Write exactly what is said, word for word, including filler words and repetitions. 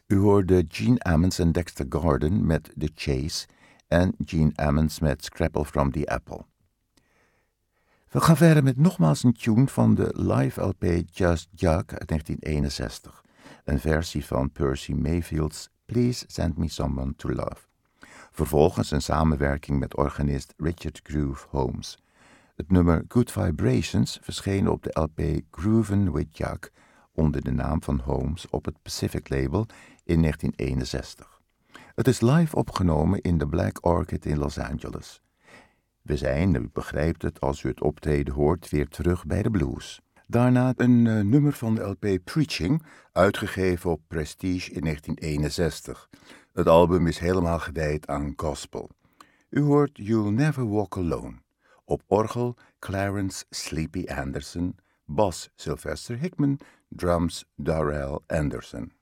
U hoorde Gene Ammons en Dexter Gordon met The Chase en Gene Ammons met Scrapple from the Apple. We gaan verder met nogmaals een tune van de live L P Just Jug uit negentien eenenzestig. Een versie van Percy Mayfield's Please Send Me Someone to Love. Vervolgens een samenwerking met organist Richard Groove Holmes. Het nummer Good Vibrations verscheen op de L P Groovin' with Jug onder de naam van Holmes op het Pacific label in negentien eenenzestig. Het is live opgenomen in de Black Orchid in Los Angeles. We zijn, u begrijpt het als u het optreden hoort, weer terug bij de blues. Daarna een uh, nummer van de L P Preaching, uitgegeven op Prestige in negentien eenenzestig. Het album is helemaal gewijd aan gospel. U hoort You'll Never Walk Alone. Op orgel Clarence Sleepy Anderson, bas Sylvester Hickman, drums Darrell Anderson.